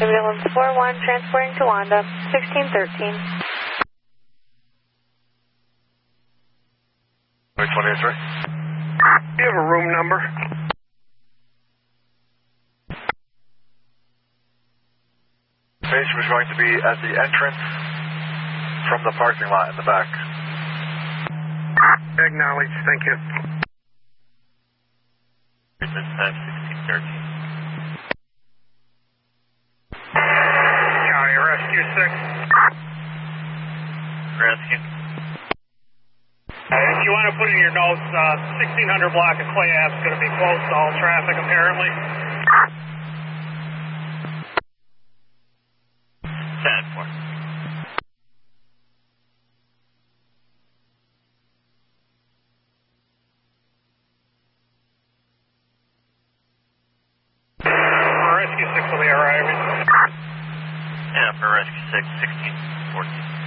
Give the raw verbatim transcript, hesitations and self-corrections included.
Ambulance four one transporting to Wanda, sixteen thirteen. twenty-three. Do you have a room number? Patient was going to be at the entrance from the parking lot in the back. Acknowledge, thank you. sixteen thirteen. County Rescue six. Rescue. If you want to put in your notes, uh, sixteen hundred block of Clay Ave is going to be closed to all traffic apparently. ten four. Rescue six will be arriving. Yeah, for Rescue six, sixteen fourteen.